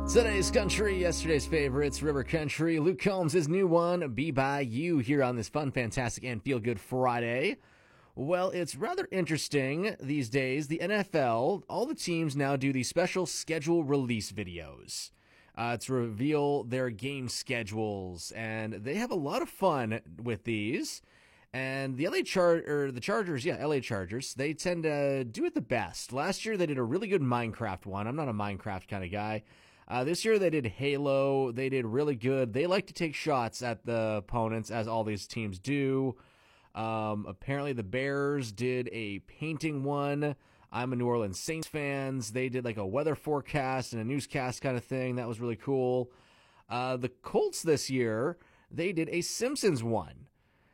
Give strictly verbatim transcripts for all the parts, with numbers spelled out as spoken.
Today's country, yesterday's favorites, River Country. Luke Combs' new one, Be By You, here on this fun, fantastic, and feel-good Friday. Well, it's rather interesting these days. The N F L, all the teams now do these special schedule release videos uh, to reveal their game schedules, and they have a lot of fun with these. And the L A Char- or the Chargers, yeah, L A Chargers, they tend to do it the best. Last year, they did a really good Minecraft one. I'm not a Minecraft kind of guy. Uh, this year they did Halo. They did really good. They like to take shots at the opponents, as all these teams do. Um, apparently the Bears did a painting one. I'm a New Orleans Saints fans. They did like a weather forecast and a newscast kind of thing. That was really cool. Uh, the Colts this year, they did a Simpsons one.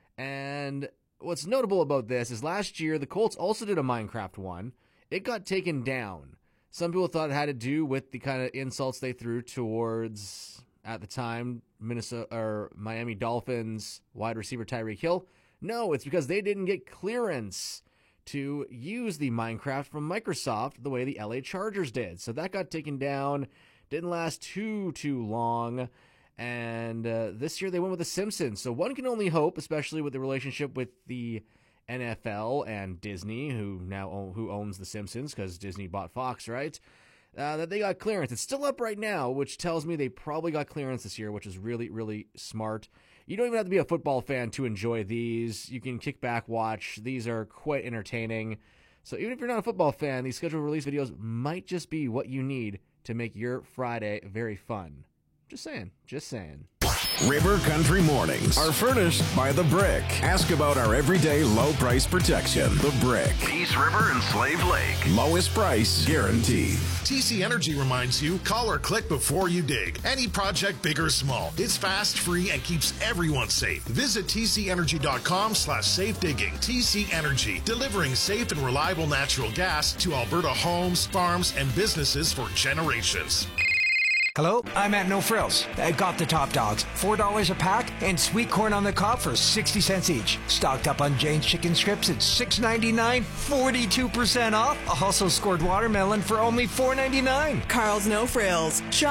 And what's notable about this is last year the Colts also did a Minecraft one. It got taken down. Some people thought it had to do with the kind of insults they threw towards, at the time, Minnesota or Miami Dolphins wide receiver Tyreek Hill. No, it's because they didn't get clearance to use the Minecraft from Microsoft the way the L A Chargers did. So that got taken down. Didn't last too, too long. And uh, this year they went with The Simpsons. So one can only hope, especially with the relationship with the N F L and Disney, who now own, who owns The Simpsons because Disney bought Fox, right? Uh, that they got clearance. It's still up right now, which tells me they probably got clearance this year, which is really, really smart. You don't even have to be a football fan to enjoy these. You can kick back, watch. These are quite entertaining. So even if you're not a football fan, these scheduled release videos might just be what you need to make your Friday very fun. Just saying. Just saying. River Country Mornings are furnished by The Brick. Ask about our everyday low price protection. The Brick. Peace River and Slave Lake. Lowest price guaranteed. T C Energy reminds you, call or click before you dig. Any project, big or small. It's fast, free, and keeps everyone safe. Visit tcenergy.com slash safe digging. T C Energy, delivering safe and reliable natural gas to Alberta homes, farms, and businesses for generations. Hello, I'm at No Frills. I got the top dogs, four dollars a pack, and sweet corn on the cob for sixty cents each. Stocked up on Jane's chicken strips at six ninety-nine, forty-two percent off. I also scored watermelon for only four ninety-nine. Carl's No Frills. Shop